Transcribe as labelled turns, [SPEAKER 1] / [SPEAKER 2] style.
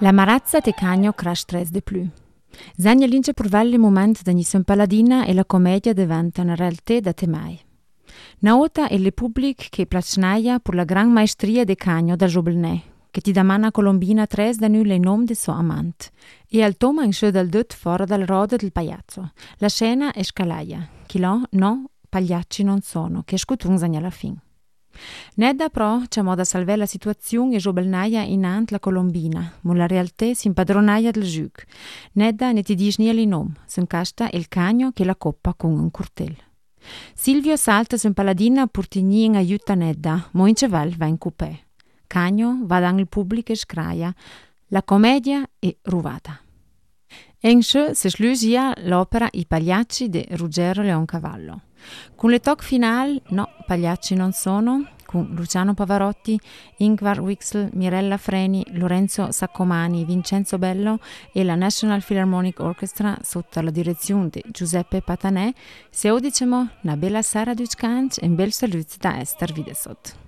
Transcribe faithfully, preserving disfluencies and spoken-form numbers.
[SPEAKER 1] La marazza te cagno crash tres de plü. Zagna lince purvelli moment da Nissan Paladina e la commedia diventa una realtà da temai. Naota è le public che placnaia per la gran maestria de cagno da Jobelnè, che ti damana colombina tres da nu le nom de so amant. E al toma in scio dal dut fora dal roda del pagliazzo. La scena è scalaia. Chi lo? No, pagliacci non sono, che scutun zagna alla fin. Nedda però c'è modo a salvare la situazione e Jobelnaia inant la colombina, ma la realtà si impadronaia del giug. Nedda ne ti dice niente il nome, s'incasta il cagno che la coppa con un curtel. Silvio salta su un paladina purtigni in aiuta Nedda, ma in ceval va in coupé. Cagno va dan il pubblico e scraia. La commedia è ruvata. In sce si schlusia l'opera I Pagliacci di Ruggero Leoncavallo. Con le toc final, no, pagliacci non sono, con Luciano Pavarotti, Ingvar Wixel, Mirella Freni, Lorenzo Saccomani, Vincenzo Bello e la National Philharmonic Orchestra sotto la direzione di Giuseppe Patanè, se odicemo una bella sera d'uccanci e un bel saluto da Esther Videsot.